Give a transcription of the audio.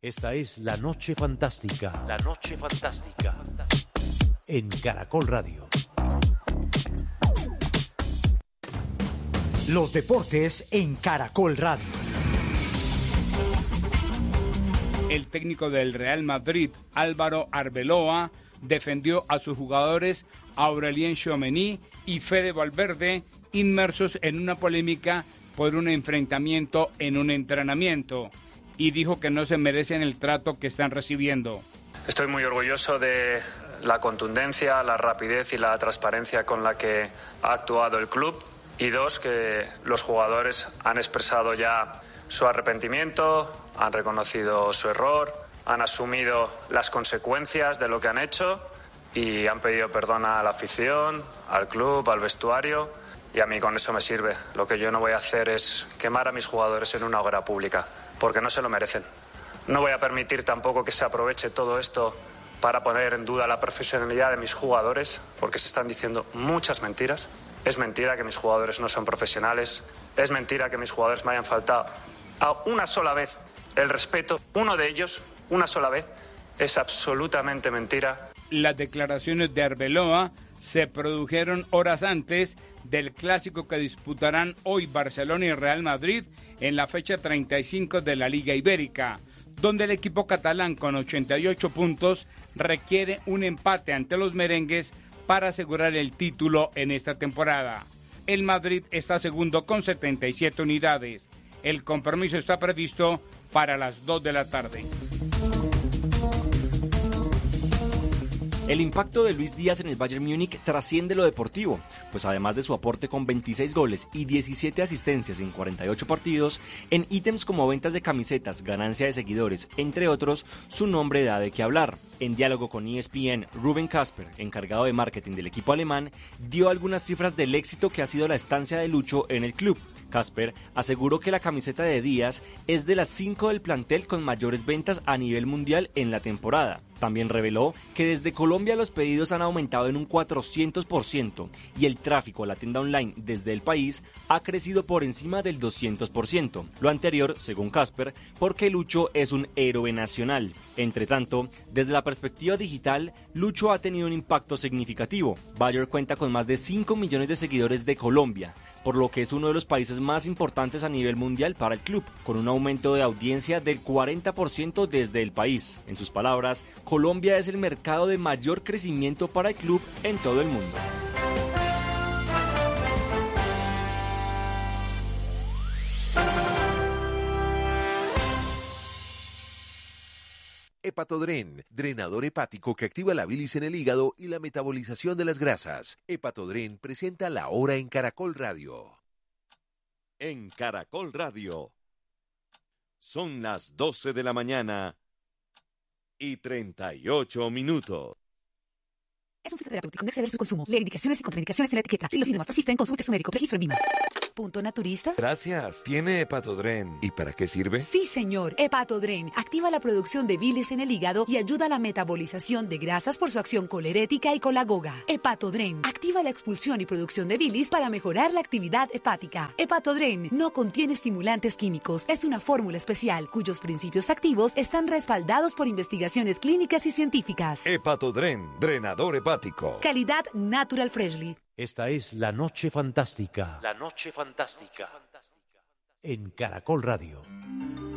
Esta es La Noche Fantástica. La Noche Fantástica. En Caracol Radio. Los deportes en Caracol Radio. El técnico del Real Madrid, Álvaro Arbeloa, defendió a sus jugadores Aurelien Tchouaméni y Fede Valverde, inmersos en una polémica por un enfrentamiento en un entrenamiento, y dijo que no se merecen el trato que están recibiendo. Estoy muy orgulloso de la contundencia, la rapidez y la transparencia con la que ha actuado el club. Y dos, que los jugadores han expresado ya su arrepentimiento, han reconocido su error, han asumido las consecuencias de lo que han hecho y han pedido perdón a la afición, al club, al vestuario, y a mí con eso me sirve. Lo que yo no voy a hacer es quemar a mis jugadores en una hoguera pública, porque no se lo merecen. No voy a permitir tampoco que se aproveche todo esto para poner en duda la profesionalidad de mis jugadores, porque se están diciendo muchas mentiras. Es mentira que mis jugadores no son profesionales, es mentira que mis jugadores me hayan faltado a una sola vez el respeto, uno de ellos, una sola vez, es absolutamente mentira. Las declaraciones de Arbeloa se produjeron horas antes del clásico que disputarán hoy Barcelona y Real Madrid en la fecha 35 de la Liga Ibérica, donde el equipo catalán con 88 puntos requiere un empate ante los merengues para asegurar el título en esta temporada. El Madrid está segundo con 77 unidades. El compromiso está previsto para las 2 de la tarde. El impacto de Luis Díaz en el Bayern Múnich trasciende lo deportivo, pues además de su aporte con 26 goles y 17 asistencias en 48 partidos, en ítems como ventas de camisetas, ganancia de seguidores, entre otros, su nombre da de qué hablar. En diálogo con ESPN, Ruben Casper, encargado de marketing del equipo alemán, dio algunas cifras del éxito que ha sido la estancia de Lucho en el club. Casper aseguró que la camiseta de Díaz es de las 5 del plantel con mayores ventas a nivel mundial en la temporada. También reveló que desde Colombia los pedidos han aumentado en un 400% y el tráfico a la tienda online desde el país ha crecido por encima del 200%. Lo anterior, según Casper, porque Lucho es un héroe nacional. Entre tanto, desde la perspectiva digital, Lucho ha tenido un impacto significativo. Bayer cuenta con más de 5 millones de seguidores de Colombia, por lo que es uno de los países más importantes a nivel mundial para el club, con un aumento de audiencia del 40% desde el país. En sus palabras, Colombia es el mercado de mayor crecimiento para el club en todo el mundo. Hepatodren, drenador hepático que activa la bilis en el hígado y la metabolización de las grasas. Hepatodren presenta La Hora en Caracol Radio. En Caracol Radio. Son las 12 de la mañana y 38 minutos. Es un fitoterapéutico, no exceder su consumo. Lee indicaciones y contraindicaciones en la etiqueta. Si los síntomas persisten, consulte a su médico. Registro en Lima. ¿Punto naturista? Gracias. ¿Tiene Hepatodren? ¿Y para qué sirve? Sí, señor. Hepatodren activa la producción de bilis en el hígado y ayuda a la metabolización de grasas por su acción colerética y colagoga. Hepatodren activa la expulsión y producción de bilis para mejorar la actividad hepática. Hepatodren no contiene estimulantes químicos. Es una fórmula especial cuyos principios activos están respaldados por investigaciones clínicas y científicas. Hepatodren, drenador hepático. Calidad Natural Freshly. Esta es La Noche Fantástica. La Noche Fantástica. En Caracol Radio.